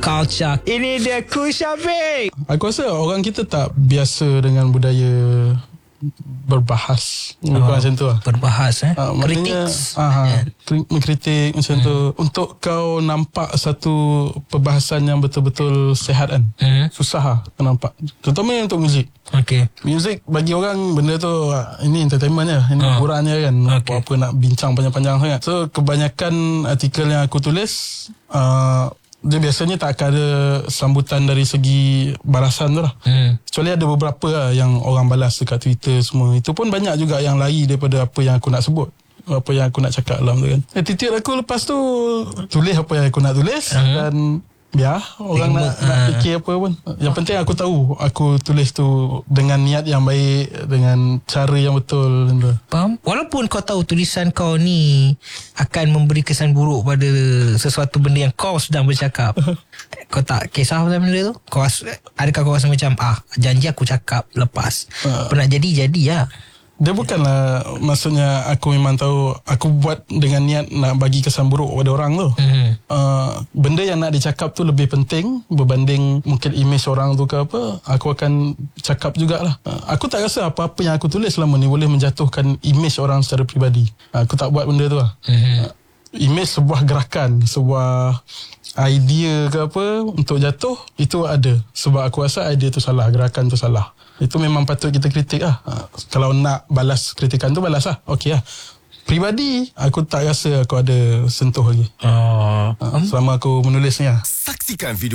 culture. Ini dia Kushabik. Aku rasa orang kita tak biasa dengan budaya berbahas macam tu lah. Berbahas maknanya mengkritik macam tu. Untuk kau nampak satu perbahasan yang betul-betul sihat kan, susah lah kau nampak. Terutama untuk muzik. Muzik bagi orang benda tu ini entertainment je, ini hiburan je kan. Apa-apa nak bincang panjang-panjang sangat. So kebanyakan artikel yang aku tulis dia biasanya tak akan ada sambutan dari segi balasan tu lah. Kecuali ada beberapa lah yang orang balas dekat Twitter semua. Itu pun banyak juga yang lari daripada apa yang aku nak sebut, apa yang aku nak cakap dalam tu kan. Attitude aku lepas tu tulis apa yang aku nak tulis dan biar orang nak fikir apa pun. Yang penting aku tahu aku tulis tu dengan niat yang baik, dengan cara yang betul. Faham? Walaupun kau tahu tulisan kau ni akan memberi kesan buruk pada sesuatu benda yang kau sedang bercakap, kau tak kisah pasal benda tu? Adakah kau rasa macam janji aku cakap lepas pernah jadi lah? Dia bukanlah, maksudnya aku memang tahu aku buat dengan niat nak bagi kesan buruk pada orang tu. Benda yang nak dicakap tu lebih penting berbanding mungkin image orang tu ke apa. Aku akan cakap jugalah. Aku tak rasa apa-apa yang aku tulis selama ni boleh menjatuhkan image orang secara peribadi. Aku tak buat benda tu lah. Image sebuah gerakan, sebuah idea ke apa untuk jatuh, itu ada. Sebab aku rasa idea tu salah, gerakan tu salah. Itu memang patut kita kritik lah. Kalau nak balas kritikan tu, balas lah. Okey lah. Pribadi, aku tak rasa aku ada sentuh lagi. Selama aku menulis ni lah. Saksikan video